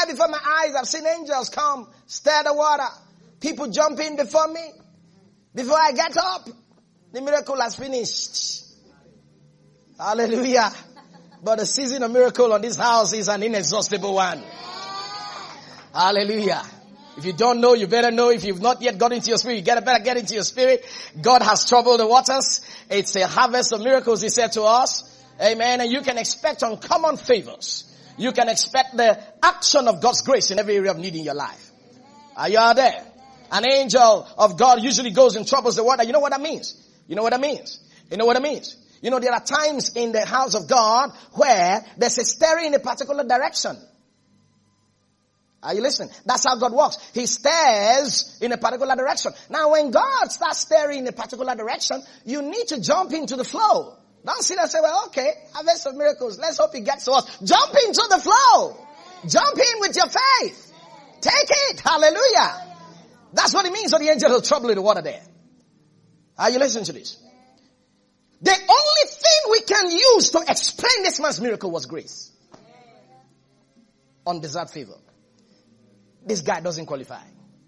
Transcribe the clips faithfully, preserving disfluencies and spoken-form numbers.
right before my eyes, I've seen angels come, stir the water. People jump in before me. Before I get up, the miracle has finished. Hallelujah. But the season of miracle on this house is an inexhaustible one. Hallelujah. If you don't know, you better know. If you've not yet got into your spirit, you better better get into your spirit. God has troubled the waters. It's a harvest of miracles, he said to us. Amen. And you can expect uncommon favors. You can expect the action of God's grace in every area of need in your life. Are you out there? An angel of God usually goes and troubles the water. You know what that means? You know what that means? You know what it means? You know, there are times in the house of God where there's a stirring in a particular direction. Are you listening? That's how God works. He stirs in a particular direction. Now, when God starts stirring in a particular direction, you need to jump into the flow. Don't sit and say, well, okay, harvest of miracles. Let's hope it gets to us. Jump into the flow. Jump in with your faith. Take it. Hallelujah. That's what it means for the angel of trouble in the water there. Are you listening to this? The only thing we can use to explain this man's miracle was grace. Undeserved favor. This guy doesn't qualify.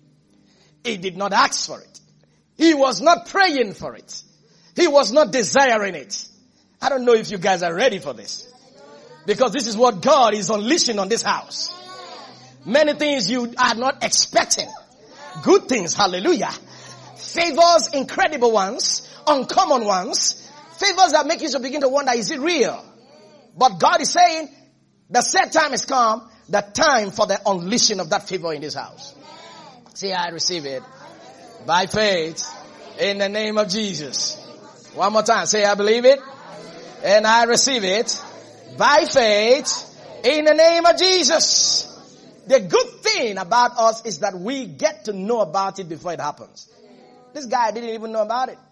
He did not ask for it. He was not praying for it. He was not desiring it. I don't know if you guys are ready for this. Because this is what God is unleashing on this house. Many things you are not expecting. Good things, hallelujah. Favors, incredible ones, uncommon ones. Favors that make you to begin to wonder, is it real? But God is saying, the set time has come, the time for the unleashing of that favor in this house. See, I receive it by faith in the name of Jesus. One more time, say I believe it and I receive it by faith in the name of Jesus. The good thing about us is that we get to know about it before it happens. This guy didn't even know about it.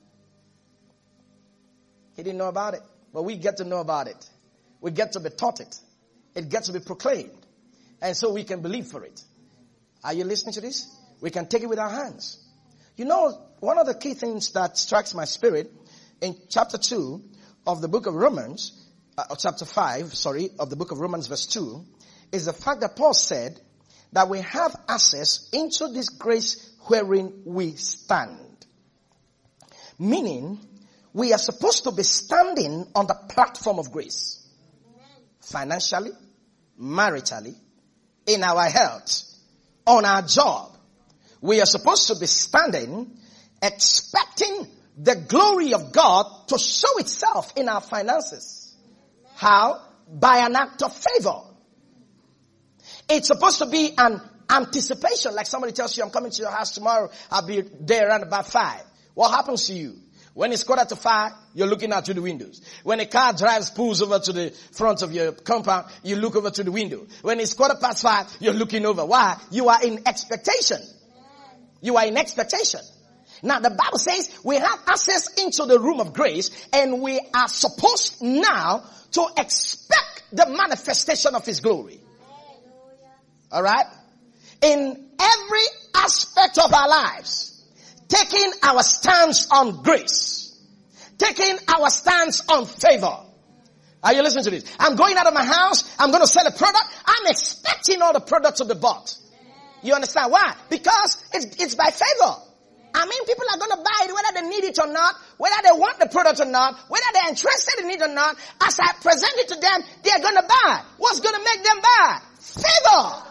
He didn't know about it. But we get to know about it. We get to be taught it. It gets to be proclaimed. And so we can believe for it. Are you listening to this? We can take it with our hands. You know, one of the key things that strikes my spirit in chapter two of the book of Romans, uh, or chapter five, sorry, of the book of Romans verse two, is the fact that Paul said that we have access into this grace wherein we stand. Meaning, we are supposed to be standing on the platform of grace. Financially, maritally, in our health, on our job. We are supposed to be standing, expecting the glory of God to show itself in our finances. How? By an act of favor. It's supposed to be an anticipation. Like somebody tells you, I'm coming to your house tomorrow. I'll be there around about five. What happens to you? When it's quarter to five, you're looking out through the windows. When a car drives, pulls over to the front of your compound, you look over to the window. When it's quarter past five, you're looking over. Why? You are in expectation. You are in expectation. Now the Bible says we have access into the room of grace and we are supposed now to expect the manifestation of His glory. Alright? In every aspect of our lives, taking our stance on grace, taking our stance on favor. Are you listening to this? I'm going out of my house, I'm going to sell a product, I'm expecting all the products to be bought. You understand why? Because it's, it's by favor. I mean, people are going to buy it whether they need it or not, whether they want the product or not, whether they're interested in it or not. As I present it to them, they're going to buy. What's going to make them buy? Favor.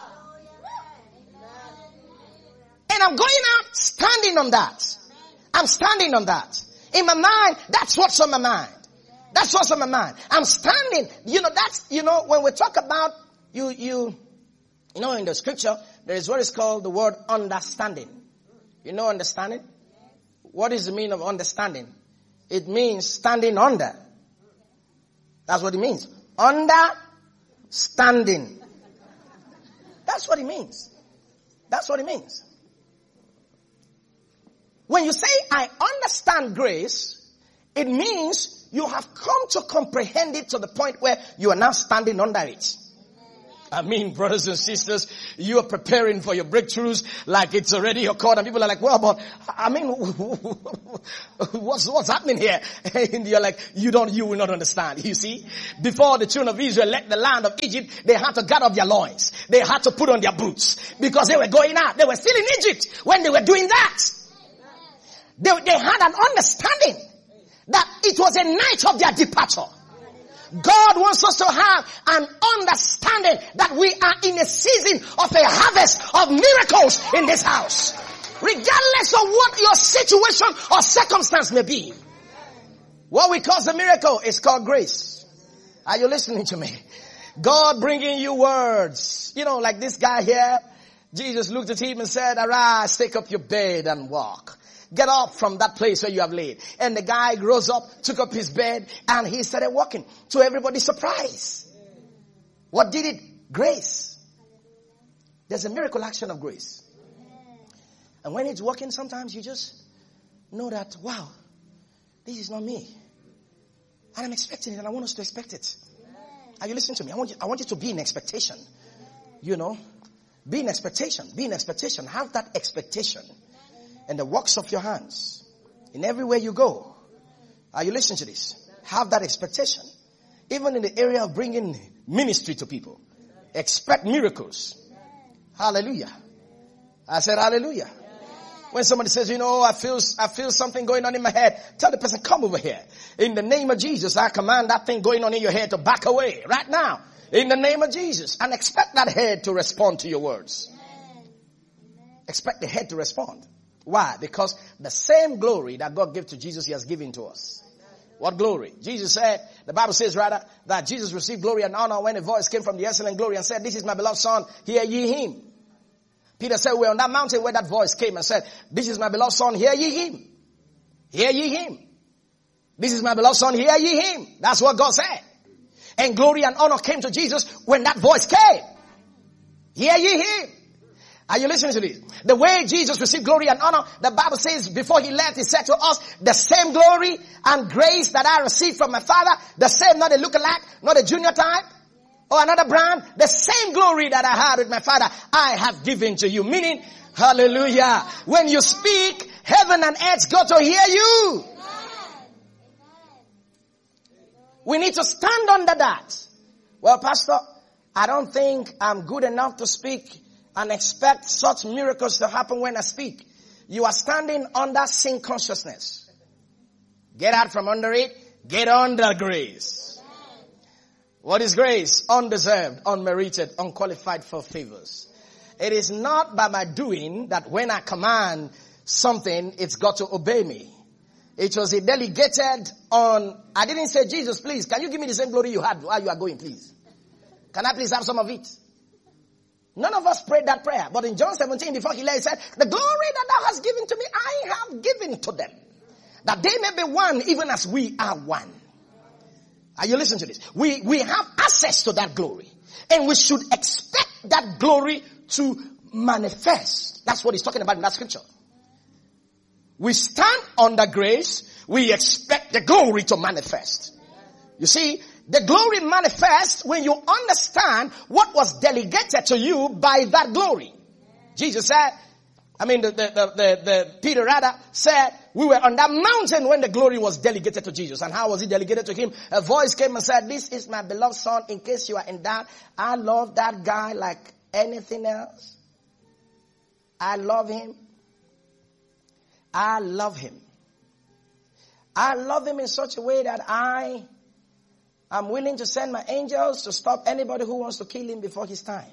And I'm going out standing on that. I'm standing on that. In my mind, that's what's on my mind. That's what's on my mind. I'm standing. You know, that's, you know, when we talk about, you, you, you know, in the scripture, there is what is called the word understanding. You know understanding? What is the meaning of understanding? It means standing under. That's what it means. Understanding. That's what it means. That's what it means. When you say, I understand grace, it means you have come to comprehend it to the point where you are now standing under it. I mean, brothers and sisters, you are preparing for your breakthroughs like it's already occurred, and people are like, well, but I mean, what's what's happening here? And you're like, you don't, you will not understand. You see, before the children of Israel left the land of Egypt, they had to gather up their loins. They had to put on their boots because they were going out. They were still in Egypt when they were doing that. They, they had an understanding that it was a night of their departure. God wants us to have an understanding that we are in a season of a harvest of miracles in this house. Regardless of what your situation or circumstance may be. What we call the miracle is called grace. Are you listening to me? God bringing you words. You know, like this guy here. Jesus looked at him and said, arise, take up your bed and walk. Get up from that place where you have laid. And the guy rose up, took up his bed, and he started walking. To everybody's surprise. What did it? Grace. There's a miracle action of grace. And when it's working, sometimes you just know that, wow, this is not me. And I'm expecting it, and I want us to expect it. Are you listening to me? I want you, I want you to be in expectation. You know, be in expectation. Be in expectation. Have that expectation. And the works of your hands. In everywhere you go. Are you listening to this? Have that expectation. Even in the area of bringing ministry to people. Expect miracles. Hallelujah. I said hallelujah. When somebody says, you know, I feel, I feel something going on in my head. Tell the person, come over here. In the name of Jesus, I command that thing going on in your head to back away right now. In the name of Jesus. And expect that head to respond to your words. Expect the head to respond. Why? Because the same glory that God gave to Jesus, he has given to us. What glory? Jesus said, the Bible says rather, that Jesus received glory and honor when a voice came from the excellent glory and said, this is my beloved son, hear ye him. Peter said, we're on that mountain where that voice came and said, this is my beloved son, hear ye him. Hear ye him. This is my beloved son, hear ye him. That's what God said. And glory and honor came to Jesus when that voice came. Hear ye him. Are you listening to this? The way Jesus received glory and honor, the Bible says before he left, he said to us, the same glory and grace that I received from my Father, the same, not a lookalike, not a junior type, or another brand, the same glory that I had with my Father, I have given to you. Meaning, hallelujah, when you speak, heaven and earth go to hear you. We need to stand under that. Well, Pastor, I don't think I'm good enough to speak and expect such miracles to happen when I speak. You are standing under sin consciousness. Get out from under it. Get under grace. What is grace? Undeserved, unmerited, unqualified for favors. It is not by my doing that when I command something, it's got to obey me. It was a delegated on, I didn't say, Jesus, please, can you give me the same glory you had while you are going, please? Can I please have some of it? None of us prayed that prayer. But in John seventeen, before he left, he said, the glory that thou hast given to me, I have given to them. That they may be one, even as we are one. Are you listening to this? We, we have access to that glory. And we should expect that glory to manifest. That's what he's talking about in that scripture. We stand under grace. We expect the glory to manifest. You see, the glory manifests when you understand what was delegated to you by that glory. Jesus said, I mean, the, the, the, the, the Peter rather said, we were on that mountain when the glory was delegated to Jesus. And how was it delegated to him? A voice came and said, this is my beloved son. In case you are in doubt, I love that guy like anything else. I love him. I love him. I love him in such a way that I am willing to send my angels to stop anybody who wants to kill him before his time.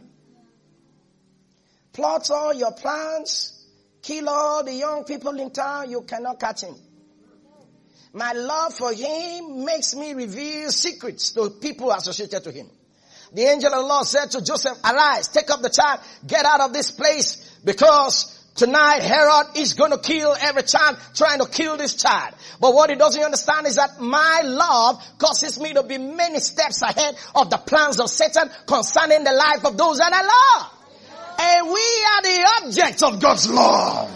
Plot all your plans. Kill all the young people in town. You cannot catch him. My love for him makes me reveal secrets to people associated to him. The angel of the Lord said to Joseph, arise, take up the child, get out of this place, because tonight Herod is going to kill every child trying to kill this child. But what he doesn't understand is that my love causes me to be many steps ahead of the plans of Satan concerning the life of those that I love. And we are the object of God's love.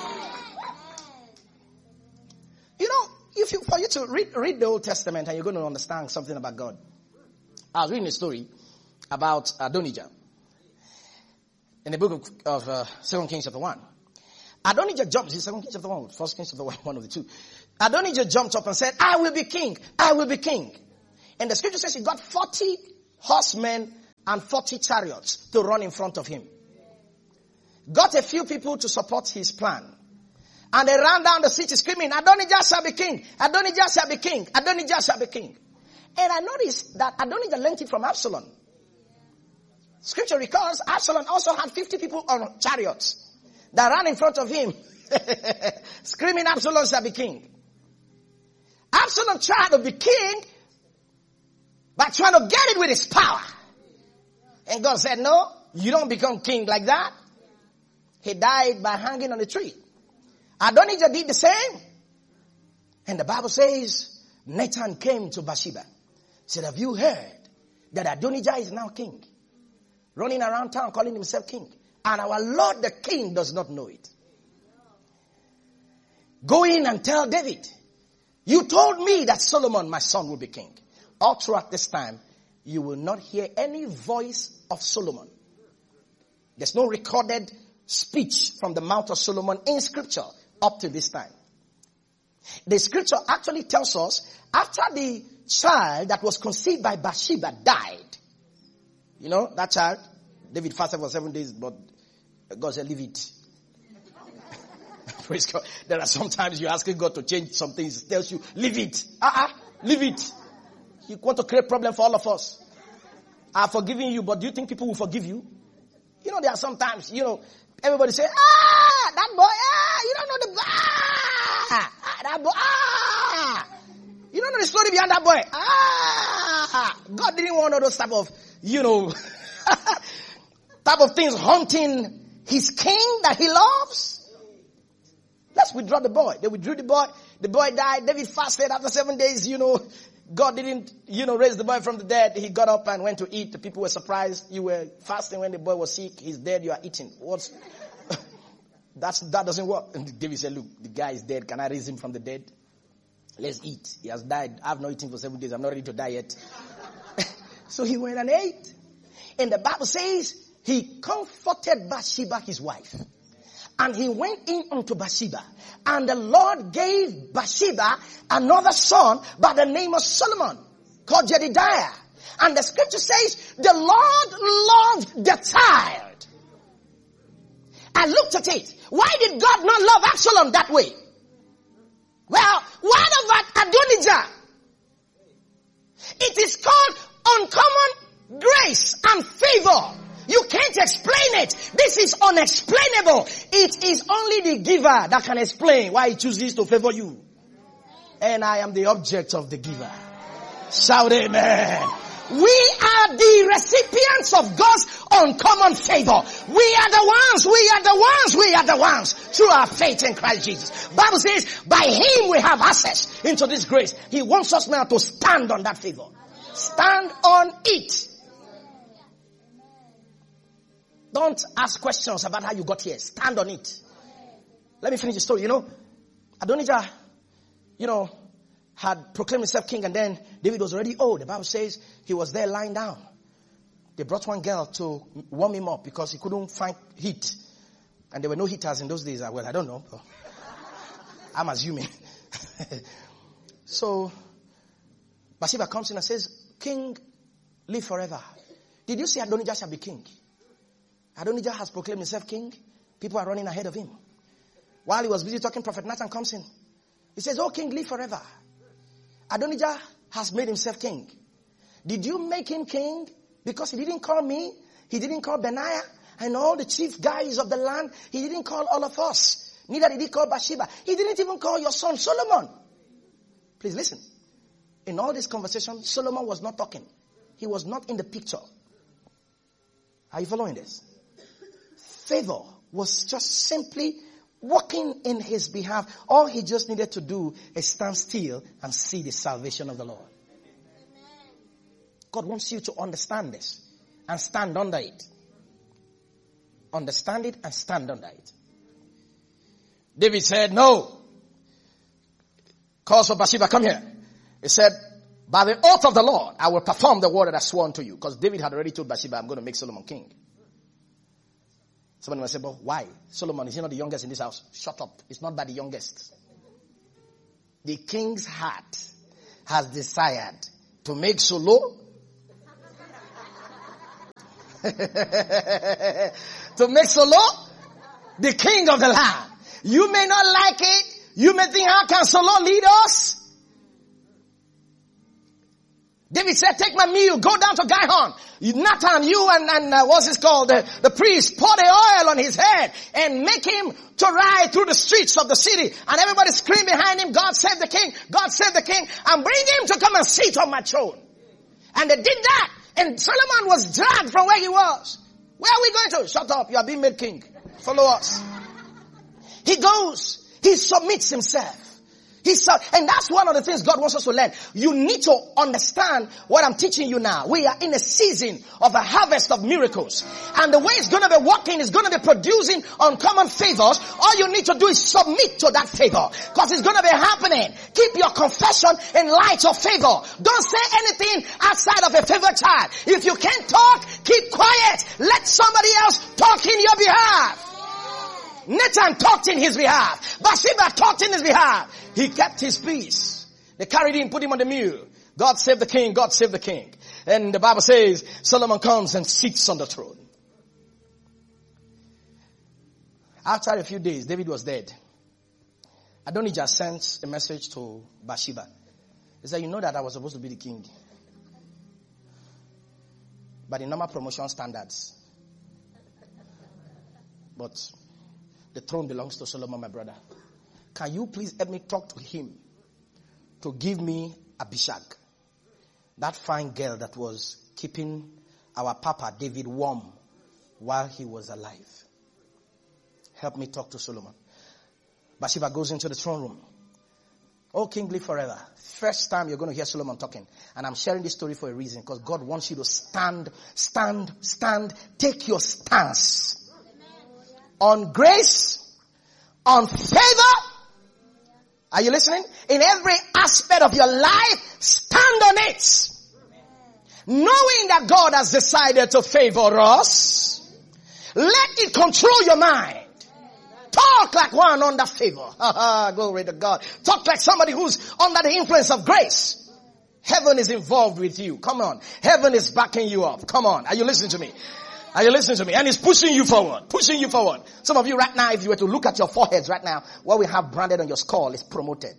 You know, if you, for you to read, read the Old Testament and you're going to understand something about God. I was reading a story about Adonijah in the book of, of uh, Second Kings chapter one. Adonijah jumped, is Second Kings chapter one, First Kings chapter one, one of the two. Adonijah jumped up and said, I will be king, I will be king. And the scripture says he got forty horsemen and forty chariots to run in front of him. Got a few people to support his plan. And they ran down the city screaming, Adonijah shall be king, Adonijah shall be king, Adonijah shall be king. And I noticed that Adonijah learned it from Absalom. Scripture records Absalom also had fifty people on chariots that ran in front of him, screaming, Absalom shall be king. Absalom tried to be king by trying to get it with his power. And God said, no, you don't become king like that. He died by hanging on a tree. Adonijah did the same. And the Bible says, Nathan came to Bathsheba. Said, have you heard that Adonijah is now king? Running around town calling himself king. And our Lord the king does not know it. Go in and tell David, you told me that Solomon, my son, will be king. All throughout this time, you will not hear any voice of Solomon. There's no recorded speech from the mouth of Solomon in scripture up to this time. The scripture actually tells us after the child that was conceived by Bathsheba died. You know, that child, David fasted for seven days, but God said, leave it. Praise God. There are sometimes you're asking God to change some things. He tells you, leave it. Uh-uh, leave it. You want to create problem for all of us. I've forgiven you, but do you think people will forgive you? You know, there are sometimes, you know, everybody say, ah, that boy, ah, you don't know the, ah, ah that boy, ah. You don't know the story behind that boy. Ah, God didn't want all those type of, you know, type of things haunting his king that he loves. Let's withdraw the boy. They withdrew the boy. The boy died. David fasted after seven days, you know. God didn't, you know, raise the boy from the dead. He got up and went to eat. The people were surprised. You were fasting when the boy was sick. He's dead. You are eating. What's, that's, that doesn't work. And David said, look, the guy is dead. Can I raise him from the dead? Let's eat. He has died. I've not eaten for seven days. I'm not ready to die yet. So he went and ate. And the Bible says he comforted Bathsheba, his wife. And he went in unto Bathsheba. And the Lord gave Bathsheba another son by the name of Solomon, called Jedidiah. And the scripture says, the Lord loved the child. I looked at it. Why did God not love Absalom that way? Well, what about Adonijah? It is called uncommon grace and favor. You can't explain it. This is unexplainable. It is only the giver that can explain why he chooses to favor you. And I am the object of the giver. Shout amen. We are the recipients of God's uncommon favor. We are the ones, we are the ones, we are the ones through our faith in Christ Jesus. Bible says, by him we have access into this grace. He wants us now to stand on that favor. Stand on it. Don't ask questions about how you got here. Stand on it. Let me finish the story. You know, Adonijah, you know, had proclaimed himself king, and then David was already old. The Bible says he was there lying down. They brought one girl to warm him up because he couldn't find heat. And there were no heaters in those days. Well, I don't know. I'm assuming. So, Bathsheba comes in and says, King, live forever. Did you see Adonijah shall be king? Adonijah has proclaimed himself king. People are running ahead of him. While he was busy talking, Prophet Nathan comes in. He says, oh, king, live forever. Adonijah has made himself king. Did you make him king? Because he didn't call me. He didn't call Benaiah and all the chief guys of the land. He didn't call all of us. Neither did he call Bathsheba. He didn't even call your son Solomon. Please listen. In all this conversation, Solomon was not talking. He was not in the picture. Are you following this? Favor was just simply working in his behalf. All he just needed to do is stand still and see the salvation of the Lord. God wants you to understand this and stand under it. Understand it and stand under it. David said, no. Calls for Bathsheba, come here. He said, By the oath of the Lord, I will perform the word that I swore unto you. Because David had already told Bathsheba, I'm going to make Solomon king. Somebody might say, but why? Solomon, is he not the youngest in this house? Shut up. It's not by the youngest. The king's heart has desired to make Solo to make Solo the king of the land. You may not like it. You may think, how can Solo lead us? David said, take my mule, go down to Gihon. Nathan, you and, and uh, what's this called? The, the priest, pour the oil on his head and make him to ride through the streets of the city. And everybody scream behind him, God save the king, God save the king. And bring him to come and sit on my throne. And they did that. And Solomon was dragged from where he was. Where are we going to? Shut up, you are being made king. Follow us. He goes, he submits himself. He said, and that's one of the things God wants us to learn. You need to understand what I'm teaching you now. We are in a season of a harvest of miracles. And the way it's going to be working is going to be producing uncommon favors. All you need to do is submit to that favor. Because it's going to be happening. Keep your confession in light of favor. Don't say anything outside of a favored child. If you can't talk, keep quiet. Let somebody else talk in your behalf. Nathan talked in his behalf. Bathsheba talked in his behalf. He kept his peace. They carried him, put him on the mule. God save the king, God save the king. And the Bible says Solomon comes and sits on the throne. After a few days, David was dead. Adonijah sent a message to Bathsheba. He said, you know that I was supposed to be the king. By the normal promotion standards. But the throne belongs to Solomon, my brother. Can you please help me talk to him to give me Abishag, that fine girl that was keeping our papa David warm while he was alive? Help me talk to Solomon. Bathsheba goes into the throne room. Oh, king live forever. First time you're going to hear Solomon talking. And I'm sharing this story for a reason. Because God wants you to stand, stand, stand. Take your stance. On grace, on favor. Are you listening? In every aspect of your life, stand on it. Knowing that God has decided to favor us, let it control your mind. Talk like one under favor. Glory to God. Talk like somebody who's under the influence of grace. Heaven is involved with you. Come on. Heaven is backing you up. Come on. Are you listening to me? Are you listening to me? And it's pushing you forward. Pushing you forward. Some of you right now, if you were to look at your foreheads right now, what we have branded on your skull is promoted.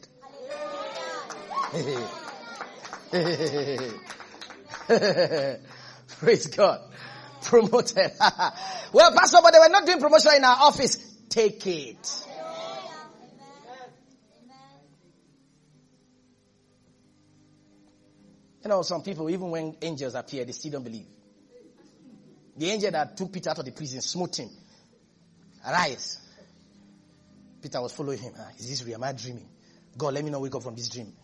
Praise God. Promoted. Well, Pastor, but they were not doing promotion in our office. Take it. You know, some people, even when angels appear, they still don't believe. The angel that took Peter out of the prison smote him. Arise. Peter was following him. Ah, is this real? Am I dreaming? God, let me not wake up from this dream.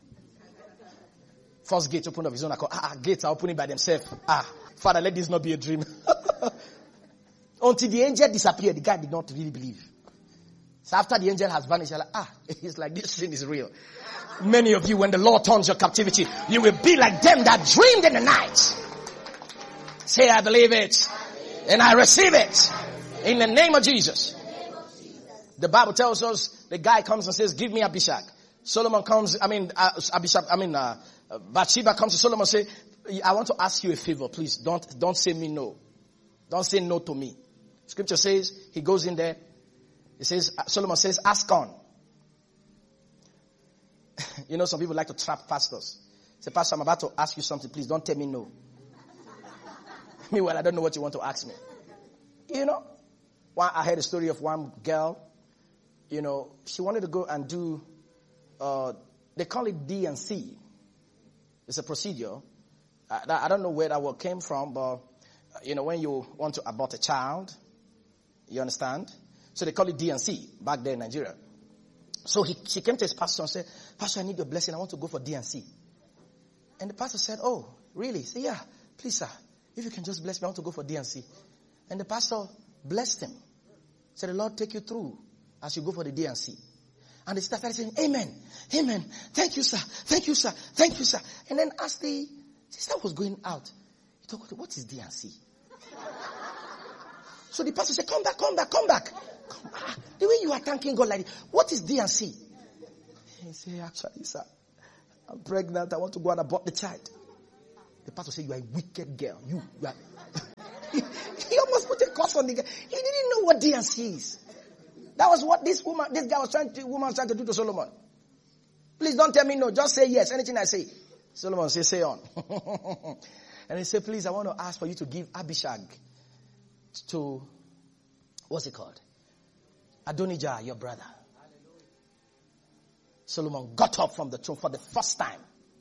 First gate opened of his own accord. Ah, gates are opening by themselves. Ah, Father, let this not be a dream. Until the angel disappeared, the guy did not really believe. So after the angel has vanished, you're like, ah, it's like this thing is real. Many of you, when the Lord turns your captivity, you will be like them that dreamed in the night. Say, I believe it. And I receive it. In the name of Jesus. The Bible tells us the guy comes and says, give me Abishag. Solomon comes, I mean, uh, Abishag, I mean, uh, Bathsheba comes to Solomon and say, I want to ask you a favor, please. Don't, don't say me no. Don't say no to me. Scripture says, he goes in there. It says, Solomon says, ask on. You know, some people like to trap pastors. Say, Pastor, I'm about to ask you something. Please don't tell me no. Meanwhile, I don't know what you want to ask me. You know, one, I heard a story of one girl. You know, she wanted to go and do, uh, they call it D and C. It's a procedure. I, I don't know where that word came from, but, you know, when you want to abort a child, you understand? So they call it D and C back there in Nigeria. So he, she came to his pastor and said, Pastor, I need your blessing. I want to go for D and C. And the pastor said, oh, really? He said, yeah, please, sir. If you can just bless me, I want to go for D and C. And the pastor blessed him. Said, the Lord take you through as you go for the D and C. And the sister started saying, amen, amen. Thank you, sir. Thank you, sir. Thank you, sir. And then as the sister was going out, he told her, what is D and C? So the pastor said, come back, come back, come back. Come back. The way you are thanking God like this, what is D and C? He said, actually, sir, I'm pregnant. I want to go and abort the child. The pastor said, you are a wicked girl. You, you are. He almost put a curse on the girl. He didn't know what D and C is. That was what this woman, this guy was trying to, woman was trying to do to Solomon. Please don't tell me no. Just say yes. Anything I say. Solomon said, say on. And he said, please, I want to ask for you to give Abishag to, what's it called? Adonijah, your brother. Solomon got up from the throne for the first time.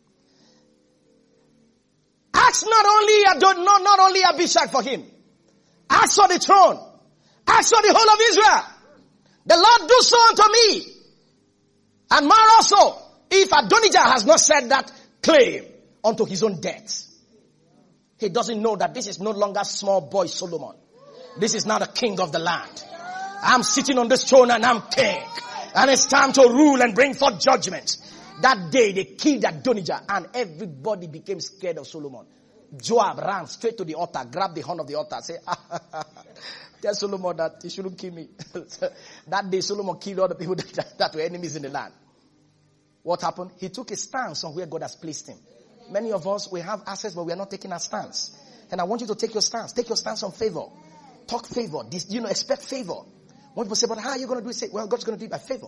Ask not only Adon, not, not only Abishag for him. Ask for the throne. Ask for the whole of Israel. The Lord do so unto me. And more also, if Adonijah has not said that claim unto his own death. He doesn't know that this is no longer small boy Solomon. This is now the king of the land. I'm sitting on this throne and I'm king. And it's time to rule and bring forth judgment. That day they killed Adonijah and everybody became scared of Solomon. Joab ran straight to the altar, grabbed the horn of the altar, said, tell Solomon that he shouldn't kill me. That day Solomon killed all the people that, that were enemies in the land. What happened? He took a stance on where God has placed him. Many of us, we have access, but we are not taking our stance. And I want you to take your stance. Take your stance on favor. Talk favor. This, you know, expect favor. When people say, but how are you going to do it? Say, well, God's going to do it by favor.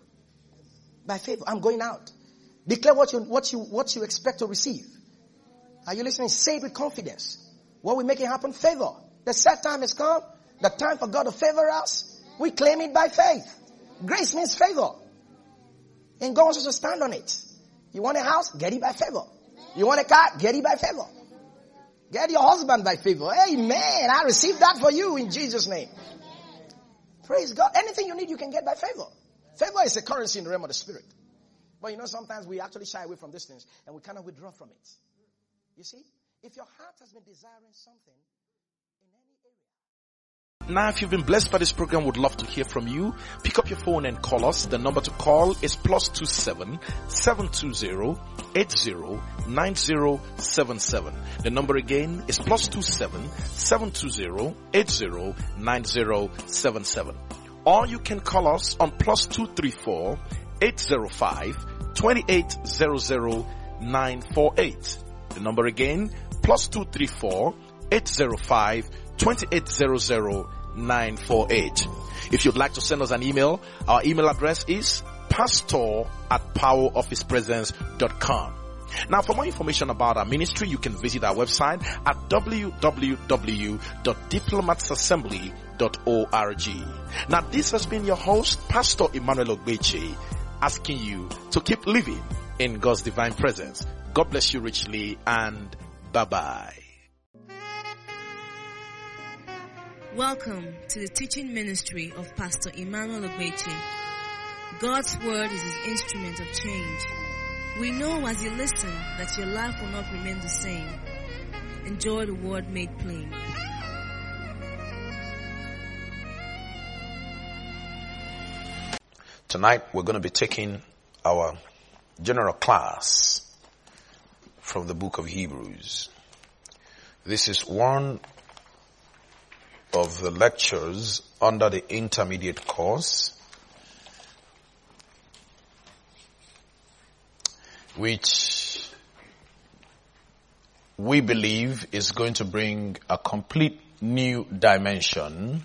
By favor. I'm going out. Declare what you, what you, what you expect to receive. Are you listening? Say it with confidence. What will make it happen? Favor. The set time has come. The time for God to favor us. We claim it by faith. Grace means favor. And God wants us to stand on it. You want a house? Get it by favor. You want a car? Get it by favor. Get your husband by favor. Amen. I receive that for you in Jesus' name. Praise God. Anything you need, you can get by favor. Favor is a currency in the realm of the spirit. But you know, sometimes we actually shy away from these things and we kind of withdraw from it. You see, if your heart has been desiring something in any area. Now, if you've been blessed by this program, would love to hear from you. Pick up your phone and call us. The number to call is plus two seven seven two zero eight zero nine zero seven seven. The number again is plus two seven seven two zero eight zero nine zero seven seven. Or you can call us on plus two three four eight zero five two eight zero zero nine four eight. The number again, plus two three four eight zero five two eight zero zero nine four eight. If you'd like to send us an email, our email address is pastor at power of his presence dot com. Now, for more information about our ministry, you can visit our website at w w w dot diplomats assembly dot org. Now, this has been your host, Pastor Emmanuel Ogbeche, asking you to keep living in God's divine presence. God bless you richly, and bye-bye. Welcome to the teaching ministry of Pastor Emmanuel Ogbeche. God's word is his instrument of change. We know as you listen that your life will not remain the same. Enjoy the word made plain. Tonight we're going to be taking our general class from the book of Hebrews. This is one of the lectures under the intermediate course, which we believe is going to bring a complete new dimension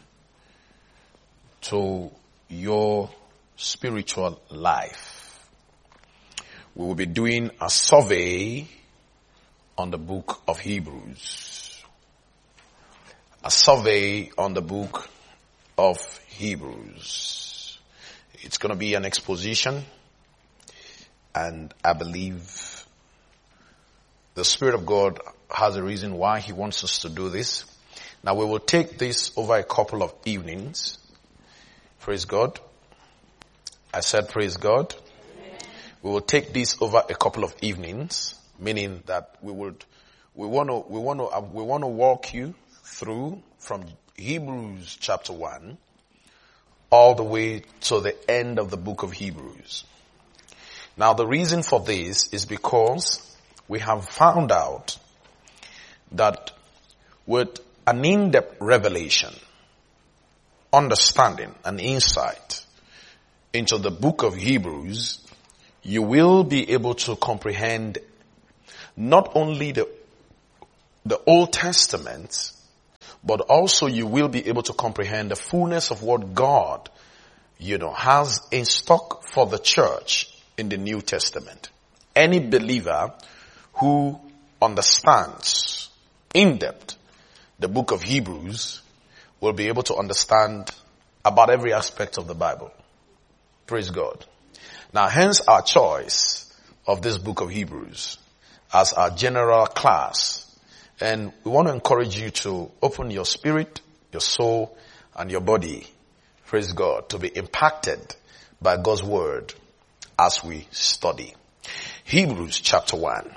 to your spiritual life. We will be doing a survey on the book of Hebrews. A survey on the book of Hebrews. It's going to be an exposition, and I believe the Spirit of God has a reason why He wants us to do this. Now we will take this over a couple of evenings. Praise God. I said praise God. Amen. We will take this over a couple of evenings, meaning that we would, we want to, we want to, we want to walk you through from Hebrews chapter one all the way to the end of the book of Hebrews. Now the reason for this is because we have found out that with an in-depth revelation, understanding and insight into the book of Hebrews, you will be able to comprehend not only the, the Old Testament, but also you will be able to comprehend the fullness of what God, you know, has in stock for the church in the New Testament. Any believer who understands in depth the book of Hebrews will be able to understand about every aspect of the Bible. Praise God. Now, hence our choice of this book of Hebrews as our general class. And we want to encourage you to open your spirit, your soul, and your body, praise God, to be impacted by God's word as we study. Hebrews chapter one.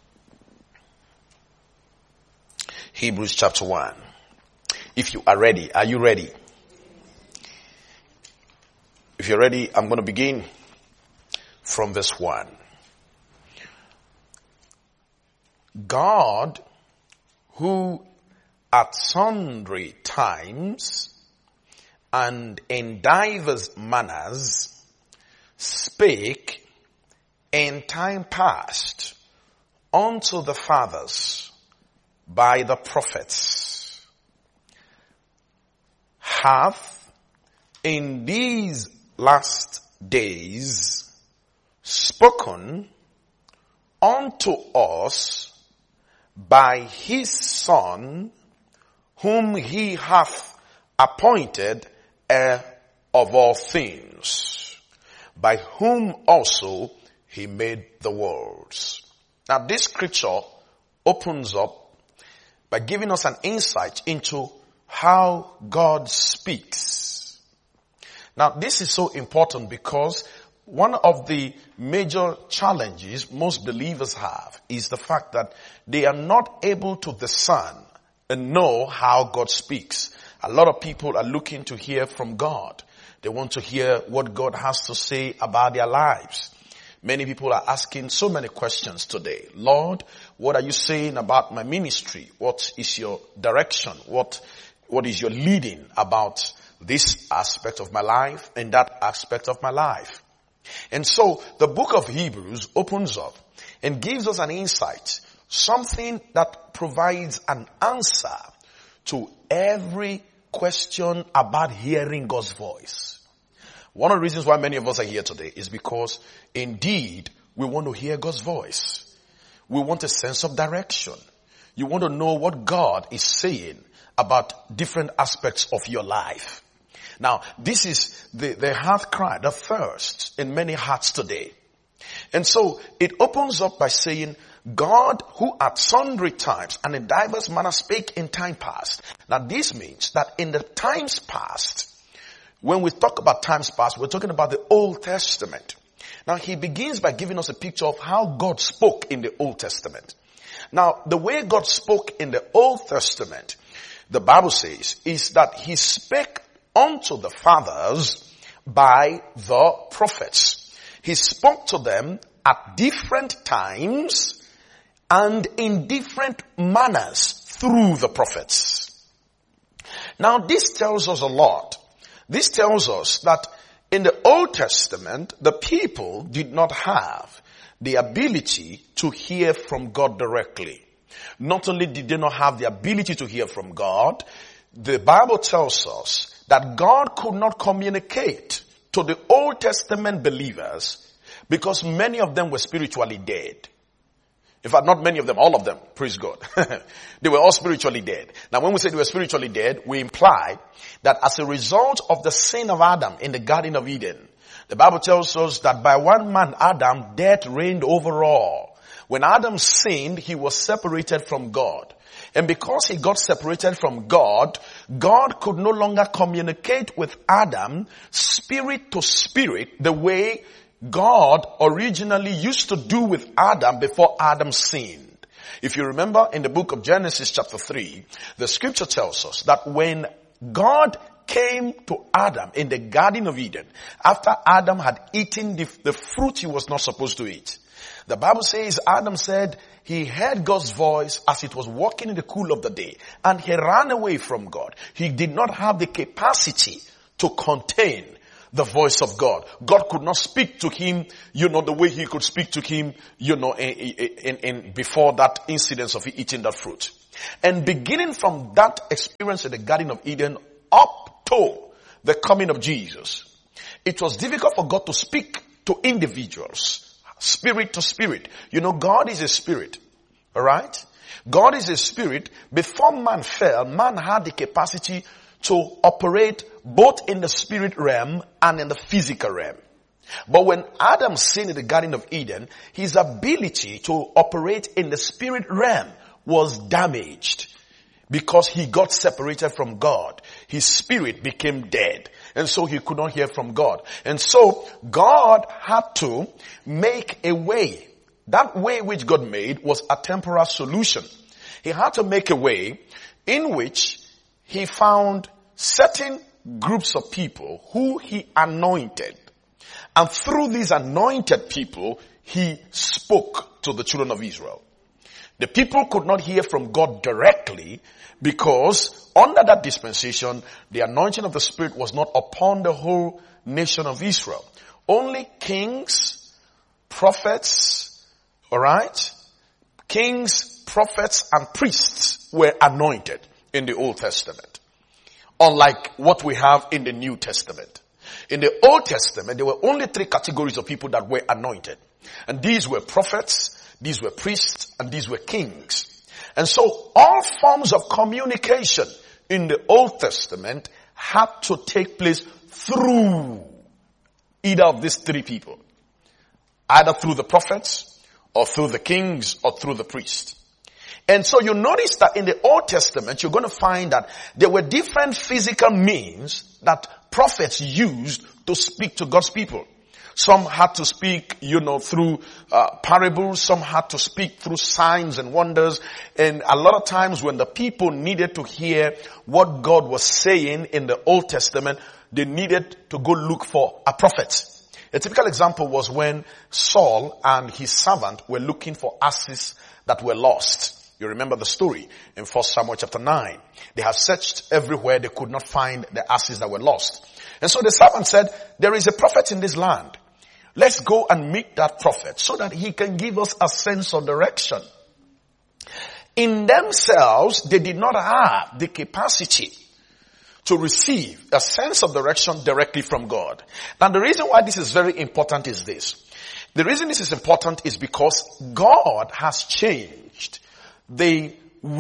Hebrews chapter one. If you are ready, are you ready? If you're ready, I'm going to begin from verse one. God, who at sundry times and in divers manners spake in time past unto the fathers by the prophets, hath in these last days spoken unto us by his Son, whom he hath appointed heir of all things, by whom also he made the worlds. Now this scripture opens up by giving us an insight into how God speaks. Now this is so important because one of the major challenges most believers have is the fact that they are not able to discern and know how God speaks. A lot of people are looking to hear from God. They want to hear what God has to say about their lives. Many people are asking so many questions today. Lord, what are you saying about my ministry? What is your direction? What, what is your leading about this aspect of my life and that aspect of my life? And so the book of Hebrews opens up and gives us an insight, something that provides an answer to every question about hearing God's voice. One of the reasons why many of us are here today is because indeed we want to hear God's voice. We want a sense of direction. You want to know what God is saying about different aspects of your life. Now, this is the, the heart cry, the thirst in many hearts today. And so it opens up by saying, God, who at sundry times and in diverse manner spake in time past. Now this means that in the times past, when we talk about times past, we're talking about the Old Testament. Now he begins by giving us a picture of how God spoke in the Old Testament. Now the way God spoke in the Old Testament, the Bible says, is that he spake unto the fathers by the prophets. He spoke to them at different times and in different manners through the prophets. Now this tells us a lot. This tells us that in the Old Testament, the people did not have the ability to hear from God directly. Not only did they not have the ability to hear from God, the Bible tells us that God could not communicate to the Old Testament believers because many of them were spiritually dead. In fact, not many of them, all of them, praise God. They were all spiritually dead. Now when we say they were spiritually dead, we imply that as a result of the sin of Adam in the Garden of Eden, the Bible tells us that by one man, Adam, death reigned over all. When Adam sinned, he was separated from God. And because he got separated from God, God could no longer communicate with Adam spirit to spirit the way God originally used to do with Adam before Adam sinned. If you remember in the book of Genesis chapter three, the scripture tells us that when God came to Adam in the Garden of Eden after Adam had eaten the, the fruit he was not supposed to eat. The Bible says Adam said he heard God's voice as it was walking in the cool of the day, and he ran away from God. He did not have the capacity to contain the voice of God. God could not speak to him, you know, the way he could speak to him, you know, in, in, in before that incident of eating that fruit. And beginning from that experience in the Garden of Eden up to the coming of Jesus, it was difficult for God to speak to individuals, spirit to spirit. You know, God is a spirit, all right? God is a spirit. Before man fell, man had the capacity to operate both in the spirit realm and in the physical realm. But when Adam sinned in the Garden of Eden, his ability to operate in the spirit realm was damaged because he got separated from God. His spirit became dead, and so he could not hear from God. And so God had to make a way. That way which God made was a temporal solution. He had to make a way in which he found certain groups of people who he anointed. And through these anointed people, he spoke to the children of Israel. The people could not hear from God directly because under that dispensation, the anointing of the Spirit was not upon the whole nation of Israel. Only kings, prophets, alright? Kings, prophets, and priests were anointed in the Old Testament. Unlike what we have in the New Testament. In the Old Testament, there were only three categories of people that were anointed. And these were prophets, these were priests, and these were kings. And so all forms of communication in the Old Testament had to take place through either of these three people. Either through the prophets, or through the kings, or through the priests. And so you notice that in the Old Testament, you're going to find that there were different physical means that prophets used to speak to God's people. Some had to speak, you know, through uh, parables. Some had to speak through signs and wonders. And a lot of times when the people needed to hear what God was saying in the Old Testament, they needed to go look for a prophet. A typical example was when Saul and his servant were looking for asses that were lost. You remember the story in First Samuel chapter nine. They have searched everywhere. They could not find the asses that were lost. And so the servant said, there is a prophet in this land. Let's go and meet that prophet so that he can give us a sense of direction. In themselves, they did not have the capacity to receive a sense of direction directly from God. Now the reason why this is very important is this. The reason this is important is because God has changed the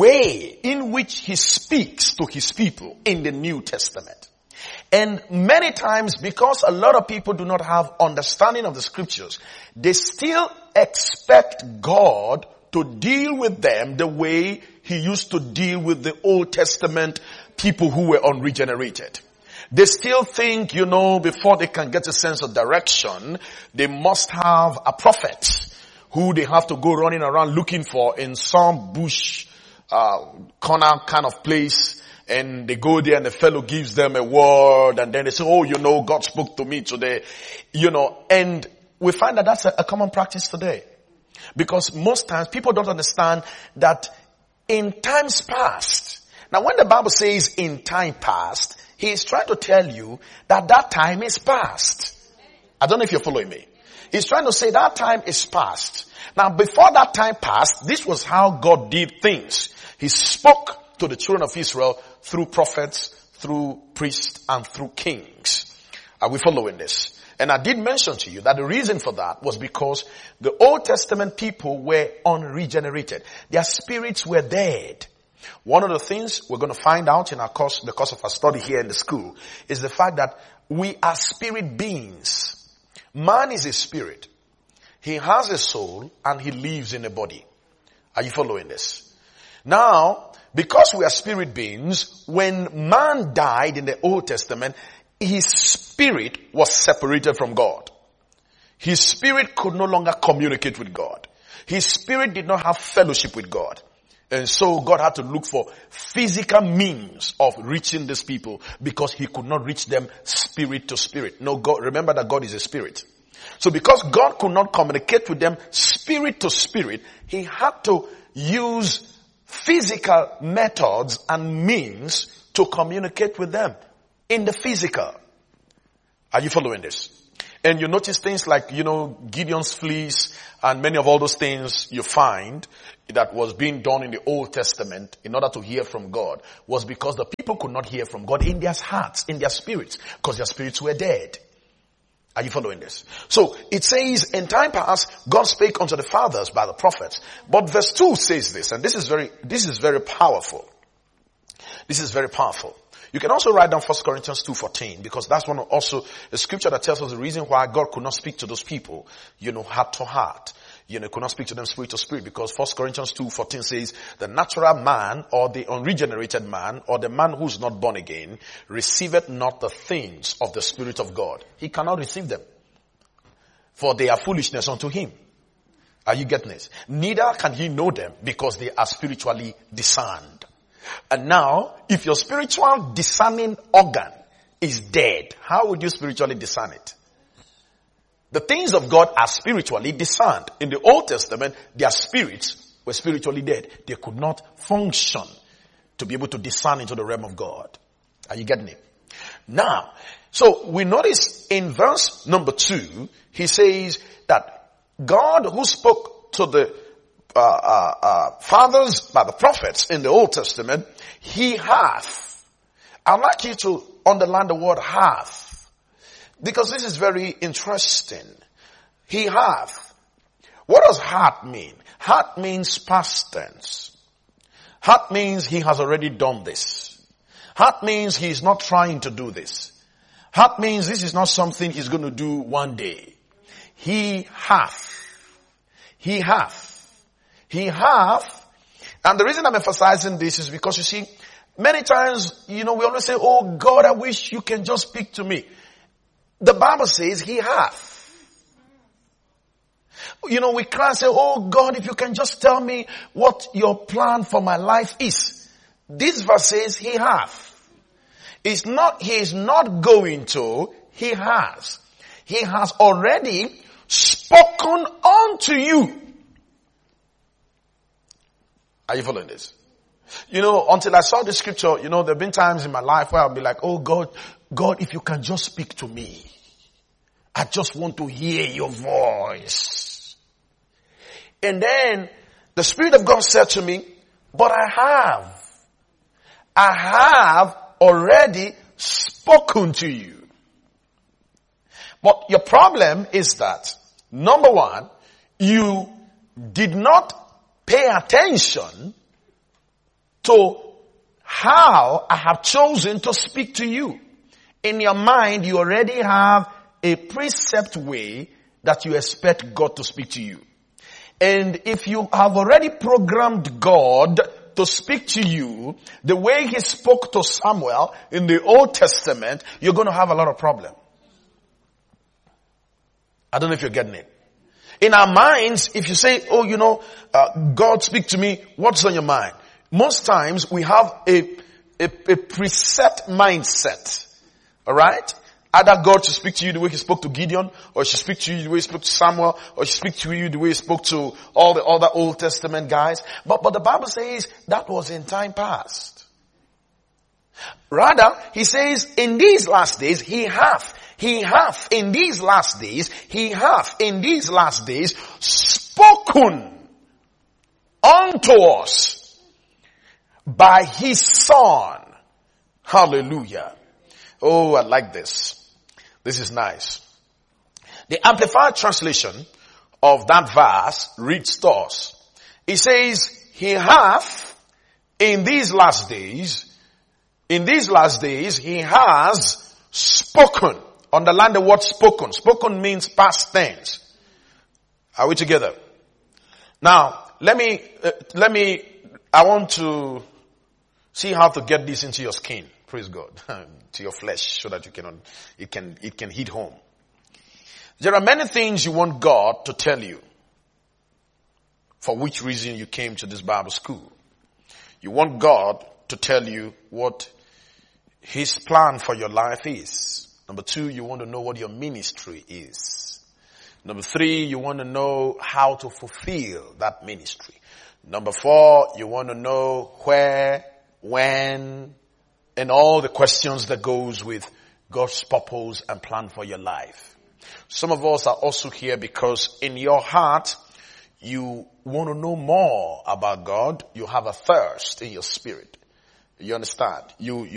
way in which he speaks to his people in the New Testament. And many times, because a lot of people do not have understanding of the scriptures, they still expect God to deal with them the way he used to deal with the Old Testament people who were unregenerated. They still think, you know, before they can get a sense of direction, they must have a prophet who they have to go running around looking for in some bush, uh, corner kind of place. And they go there and the fellow gives them a word and then they say, oh, you know, God spoke to me today. You know, and we find that that's a, a common practice today. Because most times people don't understand that in times past. Now when the Bible says in time past, he is trying to tell you that that time is past. I don't know if you're following me. He's trying to say that time is past. Now before that time passed, this was how God did things. He spoke to the children of Israel through prophets, through priests, and through kings. Are we following this? And I did mention to you that the reason for that was because the Old Testament people were unregenerated. Their spirits were dead. One of the things we're going to find out in our course, the course of our study here in the school, is the fact that we are spirit beings. Man is a spirit. He has a soul and he lives in a body. Are you following this? Now, because we are spirit beings, when man died in the Old Testament, his spirit was separated from God. His spirit could no longer communicate with God. His spirit did not have fellowship with God. And so God had to look for physical means of reaching these people because he could not reach them spirit to spirit. No, God, remember that God is a spirit. So because God could not communicate with them spirit to spirit, he had to use physical methods and means to communicate with them in the physical. Are you following this? And you notice things like, you know, Gideon's fleece and many of all those things you find that was being done in the Old Testament in order to hear from God was because the people could not hear from God in their hearts, in their spirits, because their spirits were dead. Are you following this? So it says, in time past, God spake unto the fathers by the prophets. But verse two says this, and this is very, this is very powerful. This is very powerful. You can also write down First Corinthians two fourteen because that's one of also a scripture that tells us the reason why God could not speak to those people, you know, heart to heart. You know, could not speak to them spirit to spirit because First Corinthians two fourteen says the natural man or the unregenerated man or the man who's not born again receiveth not the things of the Spirit of God. He cannot receive them, for they are foolishness unto him. Are you getting this? Neither can he know them because they are spiritually discerned. And now, if your spiritual discerning organ is dead, how would you spiritually discern it? The things of God are spiritually discerned. In the Old Testament, their spirits were spiritually dead. They could not function to be able to discern into the realm of God. Are you getting it? Now, so we notice in verse number two, he says that God who spoke to the uh, uh, uh, fathers by the prophets in the Old Testament, he hath. I'd like you to underline the word hath, because this is very interesting. He hath. What does hath mean? Hath means past tense. Hath means he has already done this. Hath means he is not trying to do this. Hath means this is not something he's going to do one day. He hath. He hath. He hath. And the reason I'm emphasizing this is because you see, many times, you know, we always say, oh God, I wish you can just speak to me. The Bible says he hath. You know, we cry and say, oh God, if you can just tell me what your plan for my life is. This verse says he hath. It's not, he is not going to, he has. He has already spoken unto you. Are you following this? You know, until I saw the scripture, you know, there have been times in my life where I'll be like, oh God, God, if you can just speak to me. I just want to hear your voice. And then the Spirit of God said to me, but I have. I have already spoken to you. But your problem is that, number one, you did not pay attention to how I have chosen to speak to you. In your mind, you already have a precept way that you expect God to speak to you. And if you have already programmed God to speak to you the way he spoke to Samuel in the Old Testament, you're going to have a lot of problem. I don't know if you're getting it. In our minds, if you say, oh, you know, uh, God speak to me, what's on your mind? Most times we have a, a, a preset mindset. Alright? Either God should speak to you the way he spoke to Gideon, or he should speak to you the way he spoke to Samuel, or he should speak to you the way he spoke to all the other Old Testament guys. But, but the Bible says that was in time past. Rather, he says, in these last days, he hath. He hath in these last days, he hath in these last days spoken unto us by his Son. Hallelujah. Oh, I like this. This is nice. The Amplified translation of that verse reads thus. It says, he hath in these last days, in these last days, he has spoken. Underline the word spoken. Spoken means past tense. Are we together? Now, let me, uh, let me, I want to see how to get this into your skin. Praise God. To your flesh, so that you can, it can, it can hit home. There are many things you want God to tell you, for which reason you came to this Bible school. You want God to tell you what His plan for your life is. Number two, you want to know what your ministry is. Number three, you want to know how to fulfill that ministry. Number four, you want to know where, when, and all the questions that goes with God's purpose and plan for your life. Some of us are also here because in your heart, you want to know more about God. You have a thirst in your spirit. You understand? You, you